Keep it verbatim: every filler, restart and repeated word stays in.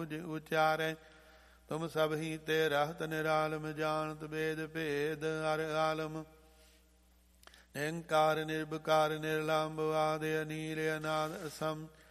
ਬੂਝ ਉਚਾਰੈ। ਤੁਮ ਸਭ ਹੀ ਤੇ ਰਹਤ ਨਿਰਾਲਮ, ਜਾਣਤ ਬੇਦ ਭੇਦ ਹਰ ਆਲਮ। ਨਿਰੰਕਾਰ ਨਿਰਭਕਾਰ ਨਿਰਲੰਭ, ਆਦਿ ਅਨੀਲ ਅਨਾਦ ਅਸਮ।